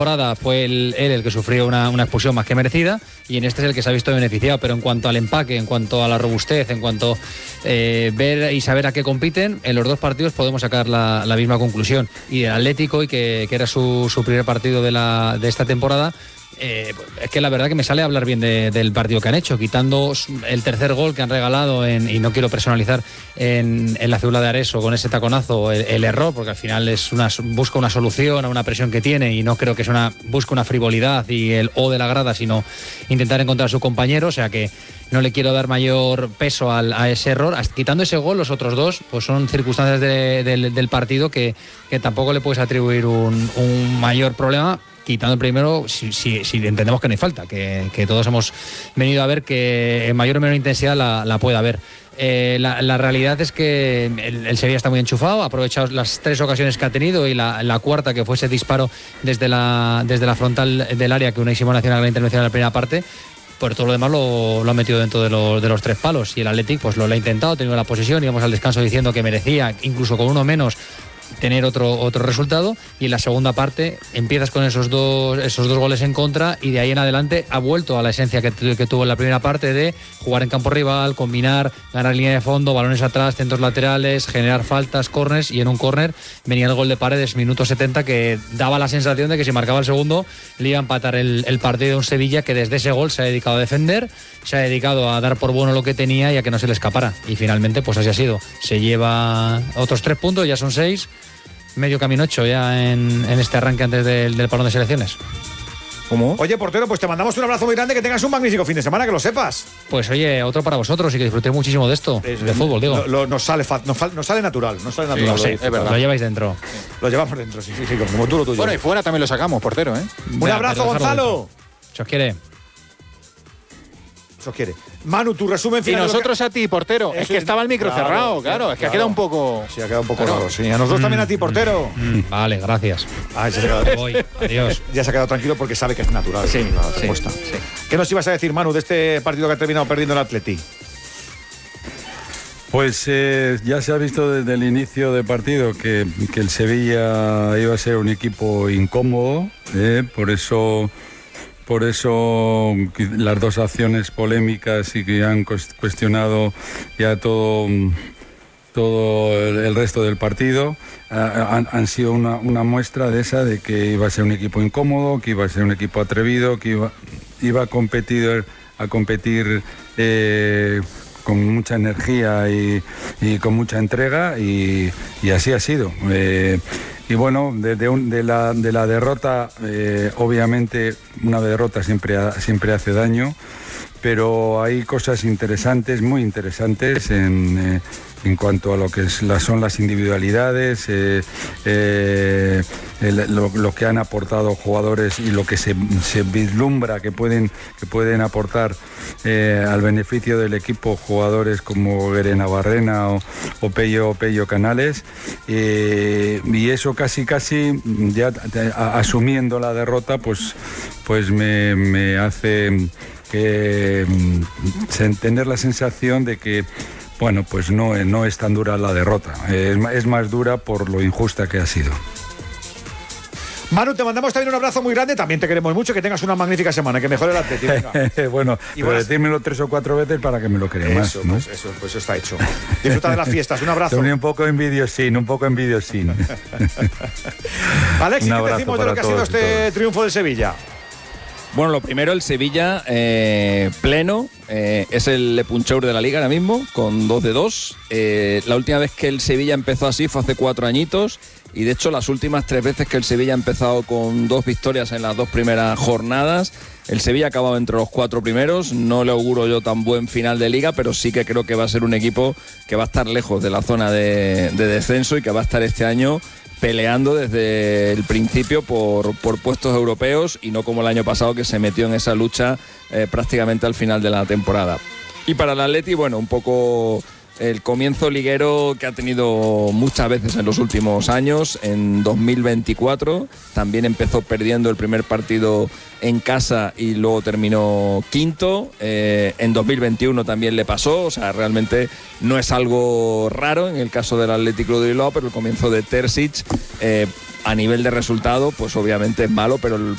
temporada fue él el que sufrió una expulsión más que merecida, y en este es el que se ha visto beneficiado. Pero en cuanto al empaque, en cuanto a la robustez, en cuanto ver y saber a qué compiten, en los dos partidos podemos sacar la misma conclusión. Y el Atlético, y que era su primer partido de esta temporada, es que la verdad que me sale a hablar bien del partido que han hecho, quitando el tercer gol que han regalado y no quiero personalizar en la figura de Areso con ese taconazo, el error, porque al final busca una solución a una presión que tiene, y no creo que busque una frivolidad y el O de la grada, sino intentar encontrar a su compañero. O sea que no le quiero dar mayor peso a ese error. Quitando ese gol, los otros dos pues son circunstancias del partido que tampoco le puedes atribuir un mayor problema. Quitando el primero, si entendemos que no hay falta, que todos hemos venido a ver que en mayor o menor intensidad la puede haber. La realidad es que el Sevilla está muy enchufado, ha aprovechado las 3 ocasiones que ha tenido, y la cuarta, que fue ese disparo desde la frontal del área que Unai Simón hacía una gran intervención en la primera parte. Por todo lo demás lo ha metido dentro de los 3 palos, y el Athletic pues lo ha intentado, ha tenido la posesión, íbamos al descanso diciendo que merecía, incluso con uno menos, tener otro resultado, y en la segunda parte empiezas con esos dos goles en contra, y de ahí en adelante ha vuelto a la esencia que tuvo en la primera parte, de jugar en campo rival, combinar, ganar línea de fondo, balones atrás, centros laterales, generar faltas, córners, y en un córner venía el gol de Paredes, minuto 70, que daba la sensación de que si marcaba el segundo le iba a empatar el partido de un Sevilla que desde ese gol se ha dedicado a defender, se ha dedicado a dar por bueno lo que tenía y a que no se le escapara, y finalmente pues así ha sido. Se lleva otros 3 puntos, ya son 6, medio camino hecho ya en este arranque antes del parón de selecciones. ¿Cómo? Oye, portero, pues te mandamos un abrazo muy grande, que tengas un magnífico fin de semana, que lo sepas. Pues oye, otro para vosotros, y que disfrutéis muchísimo de esto, de fútbol, digo. Nos sale natural. Sí, es verdad. Lo lleváis dentro. Lo llevamos dentro, sí, como tú lo tuyo. Bueno, y fuera también lo sacamos, portero, ¿eh? Un abrazo, Gonzalo. Se os quiere. Se os quiere. Manu, tu resumen final. Y nosotros a ti, portero. Es que estaba el micro cerrado, claro. Es que ha quedado un poco... Sí, ha quedado un poco raro, sí. A nosotros también a ti, portero. Vale, gracias. Ya se ha quedado. Voy. Adiós. Ya se ha quedado tranquilo porque sabe que es natural. Sí, la respuesta. Sí. ¿Qué nos ibas a decir, Manu, de este partido que ha terminado perdiendo el Atleti? Pues ya se ha visto desde el inicio del partido que el Sevilla iba a ser un equipo incómodo, por eso las 2 acciones polémicas y que han cuestionado ya todo el resto del partido han sido una muestra de esa, de que iba a ser un equipo incómodo, que iba a ser un equipo atrevido, que iba a competir con mucha energía y con mucha entrega, y así ha sido. Y bueno, de la derrota, obviamente una derrota siempre hace daño, pero hay cosas interesantes, muy interesantes en cuanto a lo que son las individualidades, lo que han aportado jugadores y lo que se vislumbra que pueden aportar al beneficio del equipo jugadores como Guerena Barrena o Pello Canales, y eso casi ya asumiendo la derrota pues me hace tener la sensación de que bueno, pues no es tan dura la derrota, es más dura por lo injusta que ha sido. Manu, te mandamos también un abrazo muy grande, también te queremos mucho, que tengas una magnífica semana, que mejore el Atlético. Bueno, pero decírmelo 3 o 4 veces para que me lo crea más, ¿no? Pues está hecho. Disfruta de las fiestas, un abrazo. Un poco envidiosín. Alexis, ¿qué decimos de lo que ha sido este triunfo del Sevilla? Bueno, lo primero, el Sevilla pleno, es el puncheur de la Liga ahora mismo, con 2 de 2. La última vez que el Sevilla empezó así fue hace 4 añitos, y de hecho las últimas 3 veces que el Sevilla ha empezado con 2 victorias en las 2 primeras jornadas, el Sevilla ha acabado entre los 4 primeros. No le auguro yo tan buen final de Liga, pero sí que creo que va a ser un equipo que va a estar lejos de la zona de descenso, y que va a estar este año peleando desde el principio por puestos europeos, y no como el año pasado, que se metió en esa lucha prácticamente al final de la temporada. Y para el Atleti, bueno, un poco el comienzo liguero que ha tenido muchas veces en los últimos años. En 2024 también empezó perdiendo el primer partido en casa y luego terminó quinto. En 2021 también le pasó, o sea, realmente no es algo raro en el caso del Athletic Club de Bilbao, pero el comienzo de Terzic a nivel de resultado, pues obviamente es malo, pero el